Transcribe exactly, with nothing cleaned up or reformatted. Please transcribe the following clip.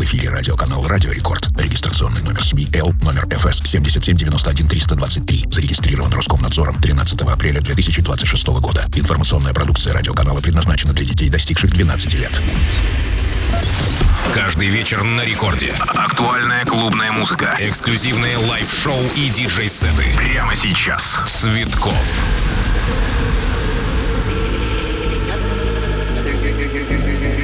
эфире радиоканал «Радио Рекорд». Регистрационный номер СМИ Л, номер эф эс семь семь девять один три два три. Зарегистрирован Роскомнадзором тринадцатого апреля две тысячи двадцать шестого года. Информационная продукция радиоканала предназначена для детей, достигших двенадцати лет. Каждый вечер на Рекорде. Актуальная клубная музыка, эксклюзивные лайв-шоу и диджей-сеты. Прямо сейчас. Цветков.